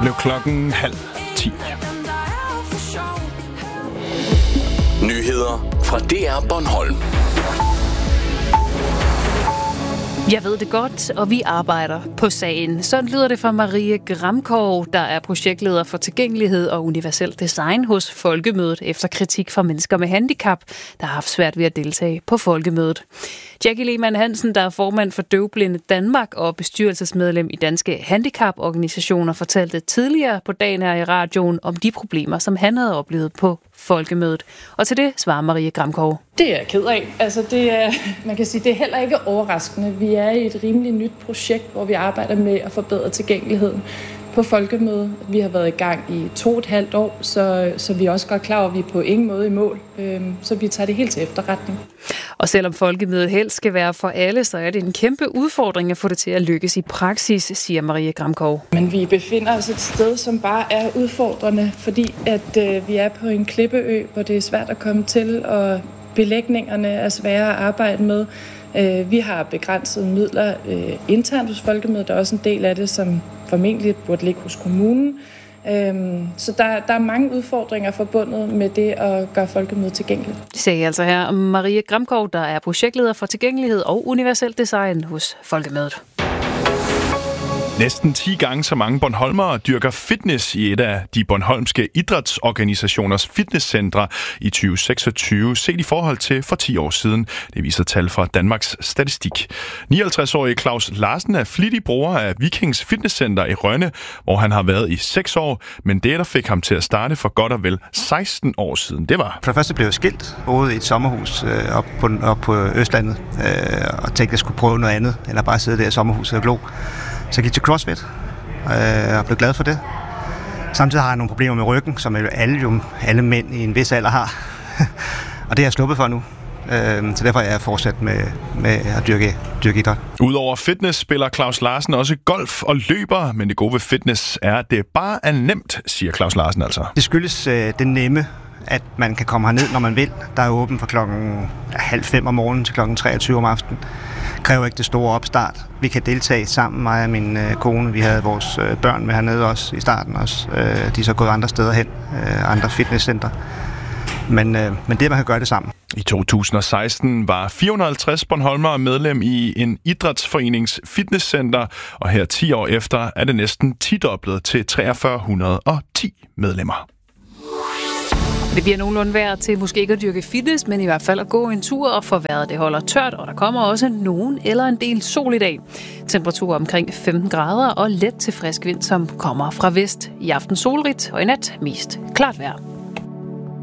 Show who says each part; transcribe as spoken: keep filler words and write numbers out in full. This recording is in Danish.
Speaker 1: blev klokken halv ti.
Speaker 2: Nyheder fra D R Bornholm.
Speaker 3: Jeg ved det godt, og vi arbejder på sagen. Sådan lyder det fra Marie Gramkov, der er projektleder for tilgængelighed og universel design hos Folkemødet, efter kritik fra mennesker med handicap, der har haft svært ved at deltage på Folkemødet. Jackie Lehmann Hansen, der er formand for Døvblinde Danmark og bestyrelsesmedlem i Danske Handicaporganisationer, fortalte tidligere på dagen her i radioen om de problemer, som han havde oplevet på Folkemødet. Og til det svarer Marie Gramkov.
Speaker 4: Det er jeg ked af. Altså det er, man kan sige, det er heller ikke overraskende. Vi er i et rimelig nyt projekt, hvor vi arbejder med at forbedre tilgængeligheden på Folkemødet. Vi har været i gang i to og et halvt år, så, så vi er også godt klar over, at vi er på ingen måde i mål. Så vi tager det helt til efterretning.
Speaker 3: Og selvom Folkemødet helst skal være for alle, så er det en kæmpe udfordring at få det til at lykkes i praksis, siger Marie Gramkov.
Speaker 4: Men vi befinder os et sted, som bare er udfordrende, fordi at øh, vi er på en klippeø, hvor det er svært at komme til, og belægningerne er svære at arbejde med. Øh, vi har begrænsede midler øh, internt hos Folkemødet. Der er også en del af det, som formentlig burde ligge hos kommunen. Øhm, så der, der er mange udfordringer forbundet med det at gøre Folkemødet tilgængeligt.
Speaker 3: Det sagde altså her Marie Gramkov, der er projektleder for tilgængelighed og universel design hos Folkemødet.
Speaker 1: Næsten ti gange så mange bornholmere dyrker fitness i et af de bornholmske idrætsorganisationers fitnesscentre i tyve seksogtyve, set i forhold til for ti år siden. Det viser tal fra Danmarks Statistik. nioghalvtreds-årige Claus Larsen er flittig bruger af Vikings Fitnesscenter i Rønne, hvor han har været i seks år, men det, der fik ham til at starte for godt og vel seksten år siden, det var...
Speaker 5: For det første blev jeg skilt, boede i et sommerhus øh, op, på, op på Østlandet, øh, og tænkte, at jeg skulle prøve noget andet, eller bare sidde der i sommerhuset og glo. Så jeg gik til CrossFit øh, og blev glad for det. Samtidig har jeg nogle problemer med ryggen, som alle, jo, alle mænd i en vis alder har. Og det er jeg sluppet for nu. Øh, så derfor er jeg fortsat med, med at dyrke, dyrke idræt.
Speaker 1: Udover fitness spiller Claus Larsen også golf og løber, men det gode ved fitness er, at det bare er nemt, siger Claus Larsen altså.
Speaker 5: Det skyldes øh, det nemme, at man kan komme herned, når man vil. Der er åben fra klokken halv fem om morgenen til klokken treogtyve om aftenen. Kræver ikke det store opstart. Vi kan deltage sammen, mig og min øh, kone. Vi havde vores øh, børn med hernede også i starten også. Øh, de er så gået andre steder hen, øh, andre fitnesscenter. Men, øh, men det, man kan gøre det sammen.
Speaker 1: I to tusind og seksten var fire hundrede og halvtreds bornholmere medlem i en idrætsforenings fitnesscenter, og her ti år efter er det næsten tidoblet til tre tusind tre hundrede og ti medlemmer.
Speaker 3: Det bliver nogenlunde vejr til måske ikke at dyrke fitness, men i hvert fald at gå en tur, og for vejret det holder tørt, og der kommer også nogen eller en del sol i dag. Temperatur omkring femten grader og let til frisk vind, som kommer fra vest. I aften solrigt og i nat mest klart vejr.